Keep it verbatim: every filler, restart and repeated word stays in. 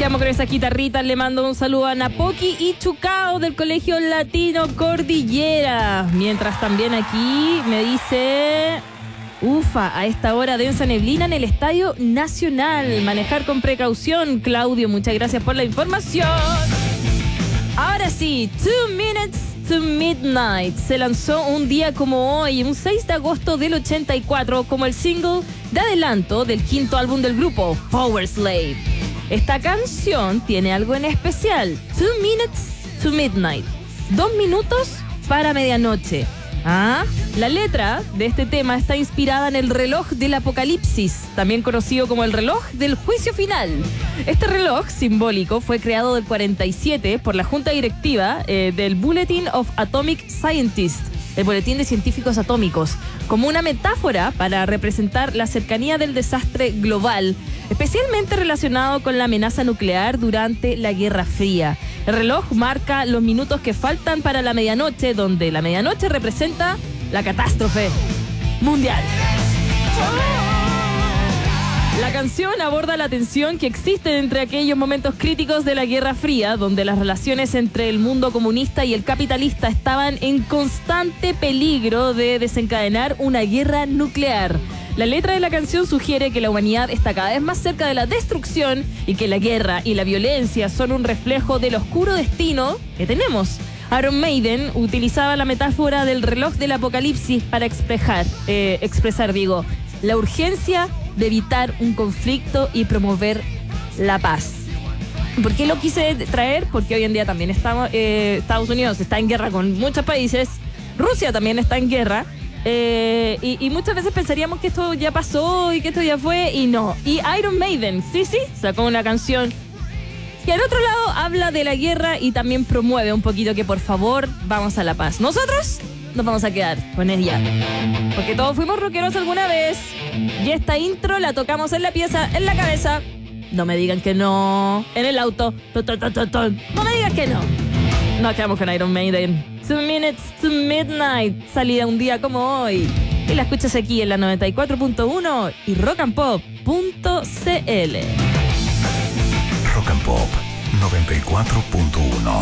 quedamos con esas guitarritas. Le mando un saludo a Napoki y Chucao del Colegio Latino Cordillera. Mientras también aquí me dice... Ufa, a esta hora densa neblina en el Estadio Nacional. Manejar con precaución, Claudio. Muchas gracias por la información. Ahora sí, Two Minutes to Midnight se lanzó un día como hoy, un seis de agosto del ochenta y cuatro, como el single de adelanto del quinto álbum del grupo, Powerslave. Esta canción tiene algo en especial. Two Minutes to Midnight. Dos minutos para medianoche. ¿Ah? La letra de este tema está inspirada en el reloj del apocalipsis, también conocido como el reloj del juicio final. Este reloj simbólico fue creado del cuarenta y siete por la junta directiva eh, del Bulletin of Atomic Scientists, el boletín de científicos atómicos, como una metáfora para representar la cercanía del desastre global, especialmente relacionado con la amenaza nuclear durante la Guerra Fría. El reloj marca los minutos que faltan para la medianoche, donde la medianoche representa la catástrofe mundial. La canción aborda la tensión que existe entre aquellos momentos críticos de la Guerra Fría, donde las relaciones entre el mundo comunista y el capitalista estaban en constante peligro de desencadenar una guerra nuclear. La letra de la canción sugiere que la humanidad está cada vez más cerca de la destrucción y que la guerra y la violencia son un reflejo del oscuro destino que tenemos. Iron Maiden utilizaba la metáfora del reloj del apocalipsis para expresar, eh, expresar, digo, la urgencia de evitar un conflicto y promover la paz. ¿Por qué lo quise traer? Porque hoy en día también estamos, eh, Estados Unidos está en guerra con muchos países, Rusia también está en guerra, eh, y, y muchas veces pensaríamos que esto ya pasó y que esto ya fue, y no. Y Iron Maiden, sí, sí, sacó una canción que al otro lado habla de la guerra y también promueve un poquito que por favor vamos a la paz. Nosotros nos vamos a quedar con ella, porque todos fuimos rockeros alguna vez, y esta intro la tocamos en la pieza, en la cabeza. No me digan que no. En el auto. No me digas que no. Nos quedamos con Iron Maiden. Two Minutes to Midnight. Salida un día como hoy. Y la escuchas aquí en la noventa y cuatro punto uno y rock and pop punto c l. Rock and Pop noventa y cuatro punto uno.